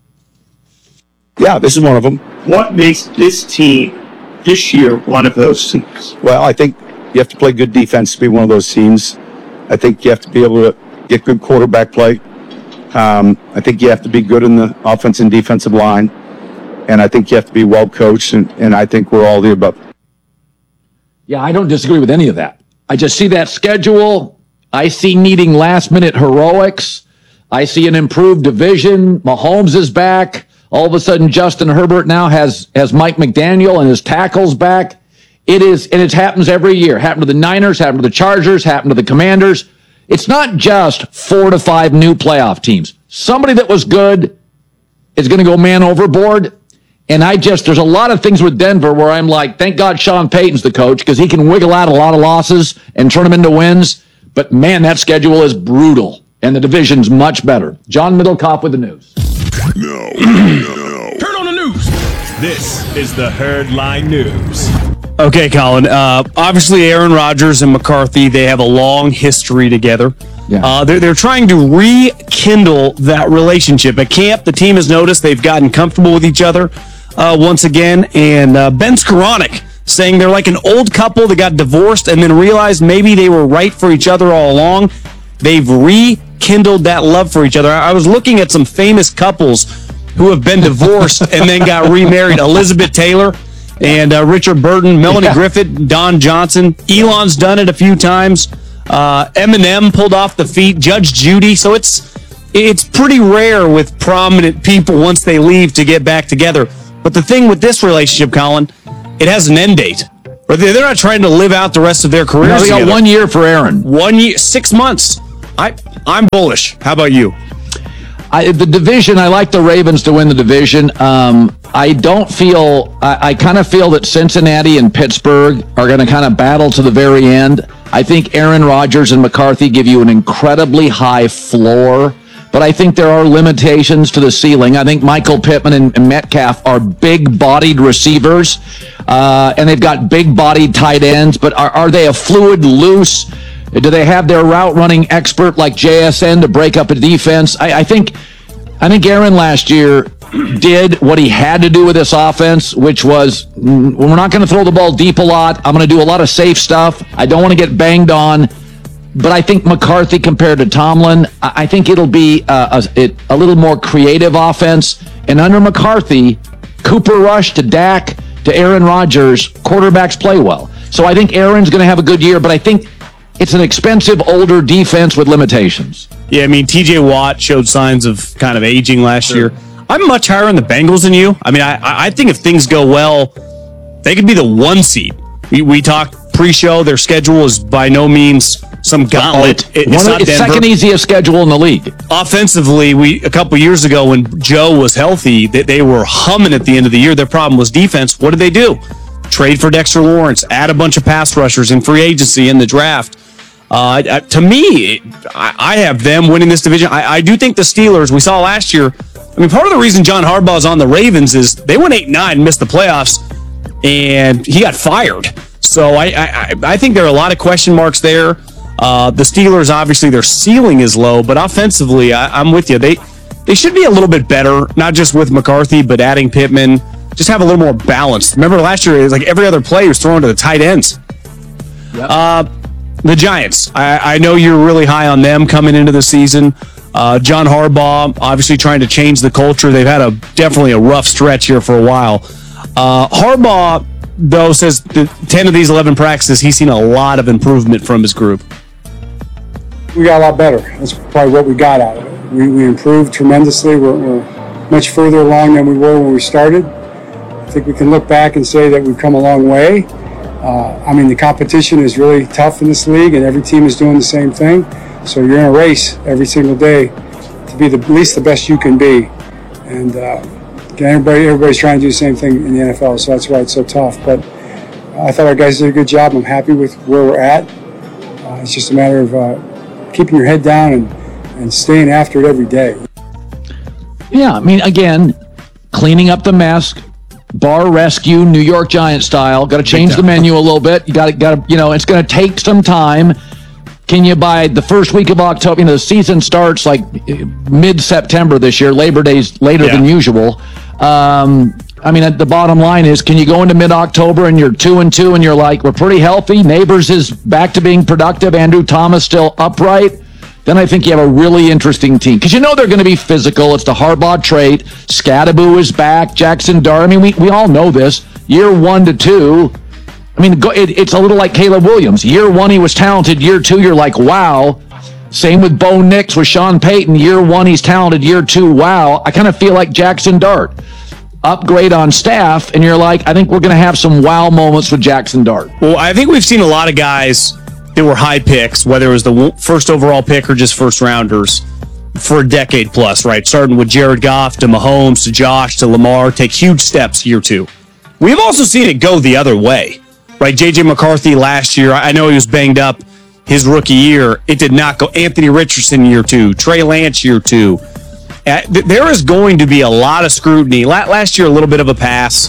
Yeah, this is one of them. What makes this team this year one of those teams? Well, I think you have to play good defense to be one of those teams. I think you have to be able to get good quarterback play. Um, I think you have to be good in the offense and defensive line. And I think you have to be well coached, and, and I think we're all the above. Yeah, I don't disagree with any of that. I just see that schedule. I see needing last-minute heroics. I see an improved division. Mahomes is back. All of a sudden, Justin Herbert now has, has Mike McDaniel and his tackles back. It is, and it happens every year. Happened to the Niners, happened to the Chargers, happened to the Commanders. It's not just four to five new playoff teams. Somebody that was good is going to go man overboard. And I just, there's a lot of things with Denver where I'm like, thank God Sean Payton's the coach, because he can wiggle out a lot of losses and turn them into wins. But man, that schedule is brutal, and the division's much better. John Middlecoff with the news. No, no, no. Turn on the news. This is the Herd Line News. Okay, Colin. Uh, obviously, Aaron Rodgers and McCarthy, they have a long history together. Yeah. Uh, they're, they're trying to rekindle that relationship. At camp, the team has noticed they've gotten comfortable with each other uh, once again. And uh, Ben Skoranek saying they're like an old couple that got divorced and then realized maybe they were right for each other all along. They've rekindled that love for each other. I was looking at some famous couples who have been divorced and then got remarried. Elizabeth Taylor and uh, Richard Burton, Melanie yeah. Griffith, Don Johnson. Elon's done it a few times. Uh, Eminem pulled off the feet. Judge Judy. So it's it's pretty rare with prominent people once they leave to get back together. But the thing with this relationship, Colin, it has an end date. Or they're not trying to live out the rest of their careers. No, they got together. one year for Aaron. One year, six months. I I'm bullish. How about you? I, the division, I like the Ravens to win the division. Um, I don't feel, I, I kind of feel that Cincinnati and Pittsburgh are going to kind of battle to the very end. I think Aaron Rodgers and McCarthy give you an incredibly high floor, but I think there are limitations to the ceiling. I think Michael Pittman and, and Metcalf are big-bodied receivers, uh, and they've got big-bodied tight ends, but are, are they a fluid, loose? Do they have their route running expert like J S N to break up a defense? I, I think I think Aaron last year did what he had to do with this offense, which was mm, we're not going to throw the ball deep a lot. I'm going to do a lot of safe stuff. I don't want to get banged on. But I think McCarthy compared to Tomlin, I, I think it'll be a, a, a little more creative offense. And under McCarthy, Cooper Rush to Dak to Aaron Rodgers, quarterbacks play well. So I think Aaron's going to have a good year, but I think it's an expensive, older defense with limitations. Yeah, I mean, T J Watt showed signs of kind of aging last sure. year. I'm much higher on the Bengals than you. I mean, I, I think if things go well, they could be the one seed. We, we talked pre-show. Their schedule is by no means some gauntlet. It, it's One not of, it's Denver. second easiest schedule in the league. Offensively, we a couple years ago when Joe was healthy, they, they were humming at the end of the year. Their problem was defense. What did they do? Trade for Dexter Lawrence, add a bunch of pass rushers in free agency in the draft. Uh, to me, I, I have them winning this division. I, I do think the Steelers, we saw last year, I mean, part of the reason John Harbaugh is on the Ravens is they went eight nine, missed the playoffs, and he got fired. So I, I, I think there are a lot of question marks there. Uh, the Steelers, obviously, their ceiling is low, but offensively, I, I'm with you. They they should be a little bit better, not just with McCarthy, but adding Pittman. Just have a little more balance. Remember last year, it was like every other play was thrown to the tight ends. Yep. Uh, the Giants, I, I know you're really high on them coming into the season. Uh, John Harbaugh, obviously trying to change the culture. They've had a definitely a rough stretch here for a while. Uh, Harbaugh, though, says that ten of these eleven practices, he's seen a lot of improvement from his group. We got a lot better. That's probably what we got out of it. We, we improved tremendously. We're, we're much further along than we were when we started. I think we can look back and say that we've come a long way. Uh, I mean, the competition is really tough in this league, and every team is doing the same thing. So you're in a race every single day to be the at least the best you can be. And uh, again, everybody, everybody's trying to do the same thing in the N F L, so that's why it's so tough. But I thought our guys did a good job. I'm happy with where we're at. Uh, it's just a matter of uh, keeping your head down and, and staying after it every day. Yeah, I mean, again, cleaning up the mess. Bar rescue, New York Giants style. Got to change the menu a little bit. You got to, got to, you know, it's going to take some time. Can you by the first week of October? You know, the season starts like mid-September this year. Labor Day's later yeah. than usual. Um, I mean, the bottom line is, can you go into mid-October and you're two and two and you're like, we're pretty healthy. Neighbors is back to being productive. Andrew Thomas still upright. Then I think you have a really interesting team. Because you know they're going to be physical. It's the Harbaugh trait. Scadaboo is back. Jackson Dart. I mean, we, we all know this. Year one to two. I mean, it, it's a little like Caleb Williams. Year one, he was talented. Year two, you're like, wow. Same with Bo Nix with Sean Payton. Year one, he's talented. Year two, wow. I kind of feel like Jackson Dart. Upgrade on staff, and you're like, I think we're going to have some wow moments with Jackson Dart. Well, I think we've seen a lot of guys that were high picks, whether it was the first overall pick or just first rounders, for a decade plus, right? Starting with Jared Goff to Mahomes to Josh to Lamar, take huge steps year two. We've also seen it go the other way, right? J J McCarthy last year, I know he was banged up his rookie year. It did not go. Anthony Richardson year two, Trey Lance year two. Uh, th- there is going to be a lot of scrutiny. La- last year, a little bit of a pass.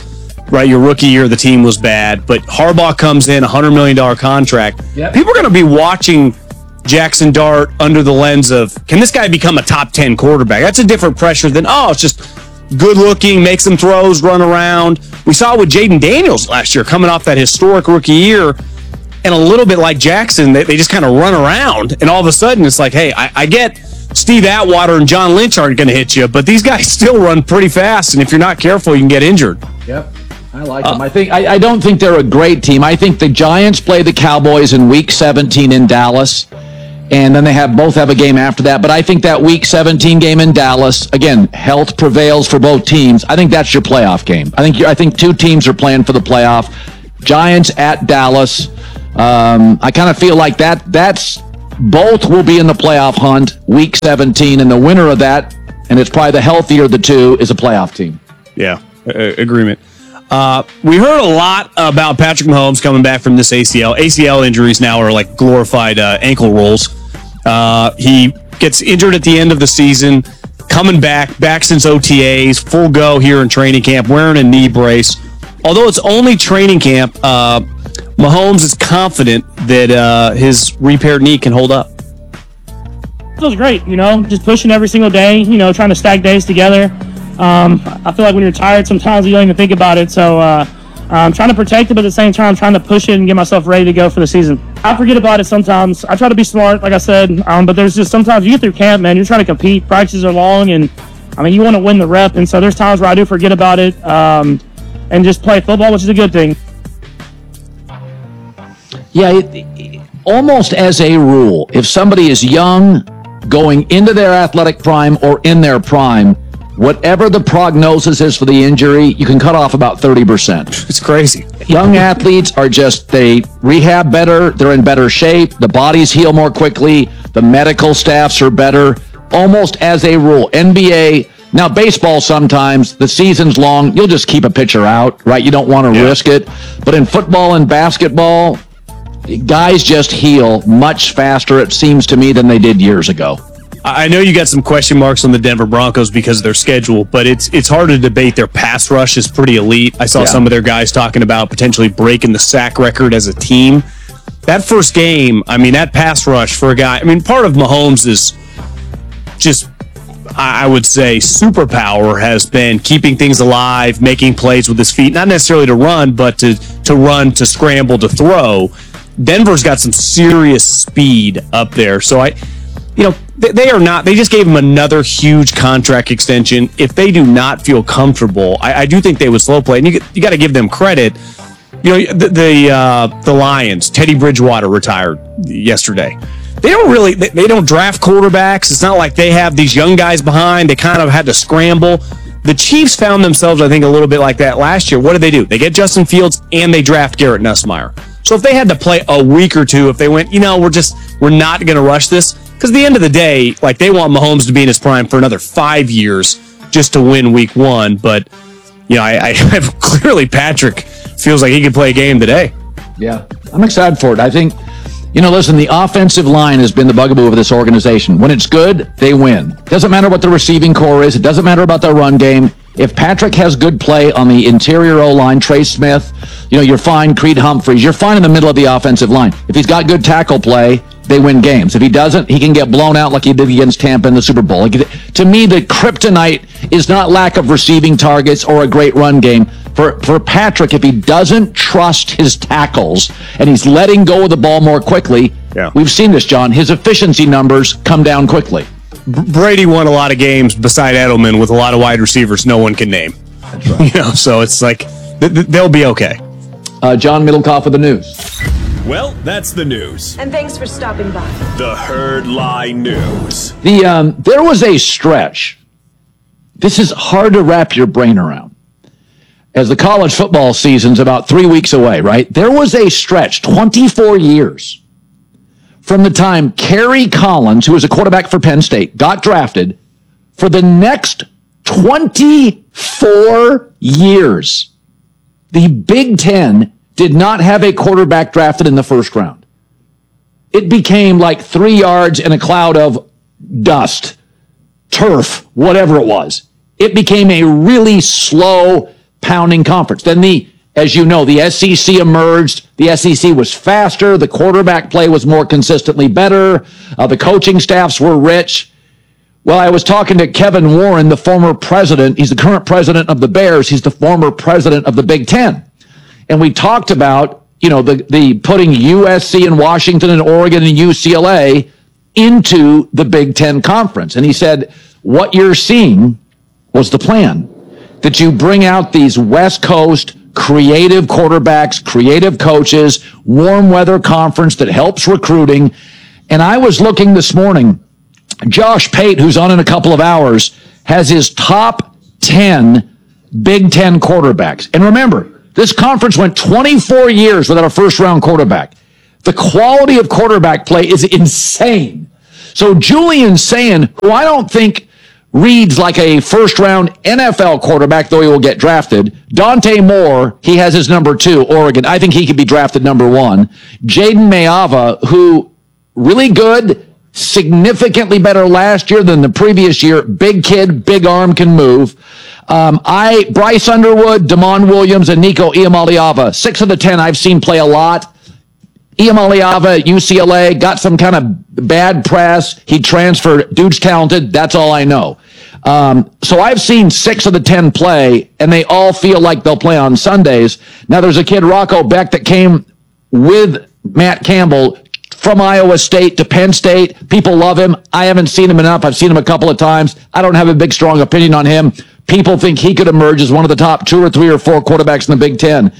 right? Your rookie year, the team was bad, but Harbaugh comes in, a one hundred million dollars contract. Yep. People are going to be watching Jackson Dart under the lens of, can this guy become a top ten quarterback? That's a different pressure than, oh, it's just good looking, make some throws, run around. We saw it with Jaden Daniels last year, coming off that historic rookie year, and a little bit like Jackson, they, they just kind of run around, and all of a sudden it's like, hey, I, I get Steve Atwater and John Lynch aren't going to hit you, but these guys still run pretty fast, and if you're not careful, you can get injured. Yep. I like them. I think I, I don't think they're a great team. I think the Giants play the Cowboys in Week seventeen in Dallas, and then they have both have a game after that. But I think that Week seventeen game in Dallas, again, health prevails for both teams. I think that's your playoff game. I think you I think two teams are playing for the playoff. Giants at Dallas. Um, I kind of feel like that. That's both will be in the playoff hunt Week seventeen, and the winner of that, and it's probably the healthier of the two, is a playoff team. Yeah, uh, agreement. Uh, we heard a lot about Patrick Mahomes coming back from this A C L. A C L injuries now are like glorified uh, ankle rolls. Uh, he gets injured at the end of the season, coming back, back since O T As, full go here in training camp, wearing a knee brace. Although it's only training camp, uh, Mahomes is confident that uh, his repaired knee can hold up. Feels great, you know, just pushing every single day, you know, trying to stack days together. Um, I feel like when you're tired, sometimes you don't even think about it. So uh, I'm trying to protect it, but at the same time, I'm trying to push it and get myself ready to go for the season. I forget about it sometimes. I try to be smart, like I said, um, but there's just sometimes you get through camp, man, you're trying to compete. Practices are long, and I mean, you want to win the rep. And so there's times where I do forget about it um, and just play football, which is a good thing. Yeah, it, it, almost as a rule, if somebody is young, going into their athletic prime or in their prime, whatever the prognosis is for the injury, you can cut off about thirty percent. It's crazy. Young athletes are just, they rehab better, they're in better shape, the bodies heal more quickly, the medical staffs are better, almost as a rule. N B A, now baseball sometimes, the season's long, you'll just keep a pitcher out, right? You don't want to yeah. risk it. But in football and basketball, guys just heal much faster, it seems to me, than they did years ago. I know you got some question marks on the Denver Broncos because of their schedule, but it's it's hard to debate their pass rush is pretty elite. I saw yeah. some of their guys talking about potentially breaking the sack record as a team. That first game, I mean, that pass rush for a guy, I mean, part of Mahomes is just, I would say, superpower has been keeping things alive, making plays with his feet, not necessarily to run, but to, to run, to scramble, to throw. Denver's got some serious speed up there. So I, you know, they, they are not, they just gave him another huge contract extension. If they do not feel comfortable, I, I do think they would slow play. And you, you got to give them credit. You know, the the, uh, the Lions, Teddy Bridgewater retired yesterday. They don't really, they, they don't draft quarterbacks. It's not like they have these young guys behind. They kind of had to scramble. The Chiefs found themselves, I think, a little bit like that last year. What did they do? They get Justin Fields and they draft Garrett Nussmeier. So if they had to play a week or two, if they went, you know, we're just, we're not going to rush this. Because at the end of the day, like, they want Mahomes to be in his prime for another five years just to win week one. But, you know, I, I clearly Patrick feels like he could play a game today. Yeah, I'm excited for it. I think, you know, listen, the offensive line has been the bugaboo of this organization. When it's good, they win. Doesn't matter what the receiving core is. It doesn't matter about their run game. If Patrick has good play on the interior O-line, Trey Smith, you know, you're fine. Creed Humphreys, you're fine in the middle of the offensive line. If he's got good tackle play, they win games. If he doesn't, he can get blown out like he did against Tampa in the Super Bowl. Like, to me, the kryptonite is not lack of receiving targets or a great run game. For, for Patrick, if he doesn't trust his tackles and he's letting go of the ball more quickly, yeah. we've seen this, John, his efficiency numbers come down quickly. Brady won a lot of games beside Edelman with a lot of wide receivers no one can name. That's right. You know, so it's like th- th- they'll be okay. Uh, John Middlecoff with the news. Well, that's the news. And thanks for stopping by. The Herd Lie News. The um, there was a stretch. This is hard to wrap your brain around. As the college football season's about three weeks away, right? There was a stretch, twenty-four years, from the time Kerry Collins, who was a quarterback for Penn State, got drafted, for the next twenty-four years, the Big Ten did not have a quarterback drafted in the first round. It became like three yards in a cloud of dust, turf, whatever it was. It became a really slow, pounding conference. Then the, as you know, the S E C emerged. The S E C was faster. The quarterback play was more consistently better. Uh, the coaching staffs were rich. Well, I was talking to Kevin Warren, the former president. He's the current president of the Bears. He's the former president of the Big Ten. And we talked about, you know, the, the putting U S C and Washington and Oregon and U C L A into the Big Ten Conference. And he said, what you're seeing was the plan, that you bring out these West Coast creative quarterbacks, creative coaches, warm weather conference that helps recruiting. And I was looking this morning, Josh Pate, who's on in a couple of hours, has his top ten Big Ten quarterbacks. And remember, this conference went twenty-four years without a first-round quarterback. The quality of quarterback play is insane. So Julian Sayin, who I don't think reads like a first-round N F L quarterback, though he will get drafted. Dante Moore, he has his number two, Oregon. I think he could be drafted number one. Jaden Mayava, who really good, significantly better last year than the previous year. Big kid, big arm, can move. Um, I Bryce Underwood, Damon Williams, and Nico Iamaleava. Six of the ten I've seen play a lot. Iamaleava at U C L A got some kind of bad press. He transferred. Dude's talented. That's all I know. Um, so I've seen six of the ten play, and they all feel like they'll play on Sundays. Now there's a kid, Rocco Beck, that came with Matt Campbell from Iowa State to Penn State. People love him. I haven't seen him enough. I've seen him a couple of times. I don't have a big, strong opinion on him. People think he could emerge as one of the top two or three or four quarterbacks in the Big Ten.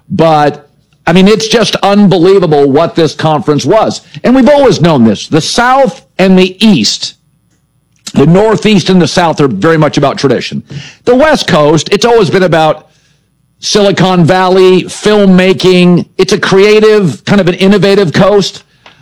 But, I mean, it's just unbelievable what this conference was. And we've always known this. The South and the East, the Northeast and the South, are very much about tradition. The West Coast, it's always been about Silicon Valley, filmmaking. It's a creative, kind of an innovative coast.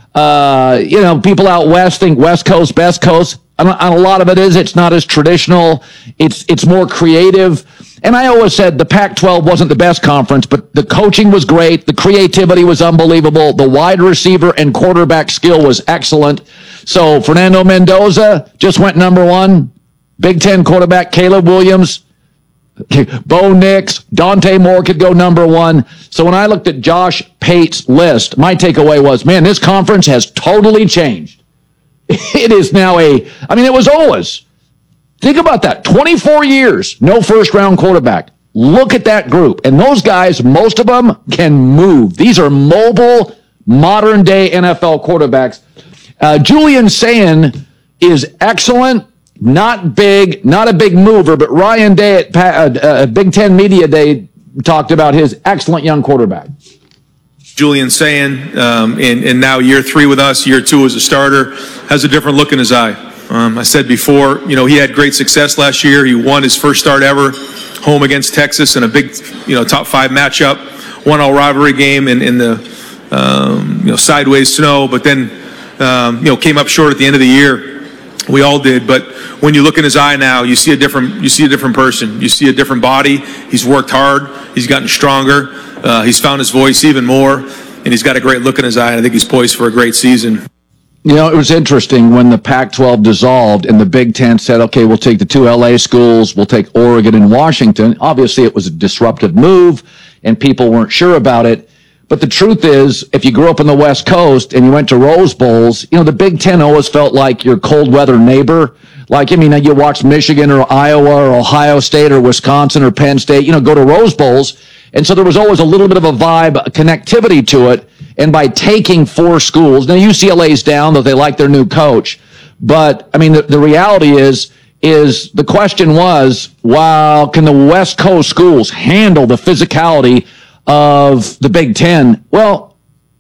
Uh, you know, people out west think West Coast, best coast. And a lot of it is it's not as traditional. It's it's more creative. And I always said the Pac twelve wasn't the best conference, but the coaching was great. The creativity was unbelievable. The wide receiver and quarterback skill was excellent. So Fernando Mendoza just went number one. Big Ten quarterback Caleb Williams, Bo Nix, Dante Moore could go number one. So when I looked at Josh Pate's list, my takeaway was, man, this conference has totally changed. It is now a, I mean, it was always, think about that, twenty-four years, no first-round quarterback. Look at that group. And those guys, most of them can move. These are mobile, modern-day N F L quarterbacks. Uh, Julian Sayin is excellent. Not big, not a big mover, but Ryan Day at uh, uh, Big Ten Media Day talked about his excellent young quarterback. Julian Sayin, um, and, and now year three with us, year two as a starter, has a different look in his eye. Um, I said before, you know, he had great success last year. He won his first start ever home against Texas in a big, you know, top five matchup, one all rivalry game in, in the, um, you know, sideways snow, but then, um, you know, came up short at the end of the year. We all did, but when you look in his eye now, you see a different, you see a different person. You see a different body. He's worked hard. He's gotten stronger. Uh, he's found his voice even more, and he's got a great look in his eye. And I think he's poised for a great season. You know, it was interesting when the Pac twelve dissolved and the Big Ten said, okay, we'll take the two L A schools, we'll take Oregon and Washington. Obviously, it was a disruptive move, and people weren't sure about it. But the truth is, if you grew up on the West Coast and you went to Rose Bowls, you know, the Big Ten always felt like your cold weather neighbor. Like, I mean, you watch Michigan or Iowa or Ohio State or Wisconsin or Penn State, you know, go to Rose Bowls. And so there was always a little bit of a vibe, a connectivity to it. And by taking four schools, now U C L A's down, though they like their new coach. But, I mean, the, the reality is, is the question was, wow, can the West Coast schools handle the physicality of the Big Ten? Well,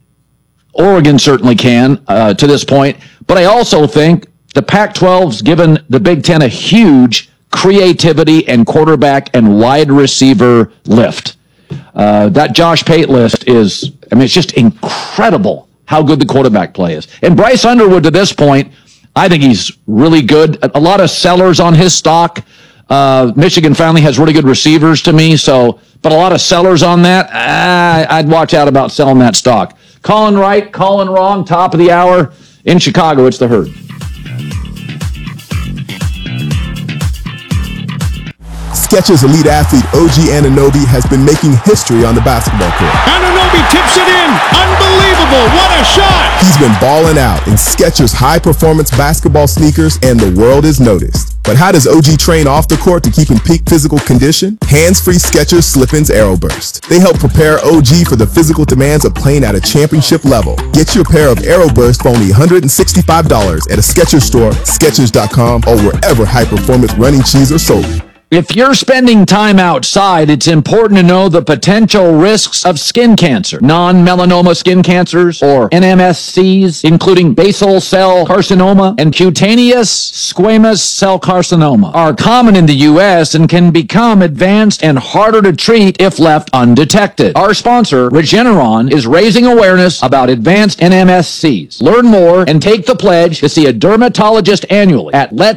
Oregon certainly can uh, to this point. But I also think the Pac twelve's given the Big Ten a huge creativity and quarterback and wide receiver lift. Uh, that Josh Pate list is, I mean, it's just incredible how good the quarterback play is. And Bryce Underwood, to this point, I think he's really good. A lot of sellers on his stock. Uh, Michigan finally has really good receivers to me, so, but a lot of sellers on that. Ah, I'd watch out about selling that stock. Calling right, calling wrong, top of the hour in Chicago. It's the Herd. Skechers elite athlete O G Anunoby has been making history on the basketball court. Anunoby tips it in. Unbelievable. What a shot. He's been balling out in Skechers high-performance basketball sneakers, and the world is noticed. But how does O G train off the court to keep in peak physical condition? Hands-free Skechers Slip-ins Aeroburst. They help prepare O G for the physical demands of playing at a championship level. Get your pair of Aeroburst for only one hundred sixty-five dollars at a Skechers store, Skechers dot com, or wherever high-performance running shoes are sold. If you're spending time outside, it's important to know the potential risks of skin cancer. Non-melanoma skin cancers, or N M S Cs, including basal cell carcinoma and cutaneous squamous cell carcinoma, are common in the U S and can become advanced and harder to treat if left undetected. Our sponsor, Regeneron, is raising awareness about advanced N M S Cs. Learn more and take the pledge to see a dermatologist annually at Let